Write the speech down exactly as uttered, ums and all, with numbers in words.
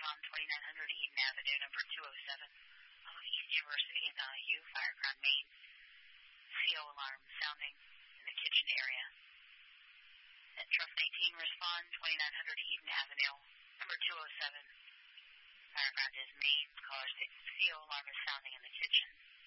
respond twenty-nine hundred Eden Avenue, number two oh seven, uh, East University in Donahue, Fireground, Maine. C O alarm sounding in the kitchen area. At Trust eighteen, respond twenty-nine hundred Eden Avenue, number two oh seven. Fireground is Maine. Caller's C O alarm is sounding in the kitchen.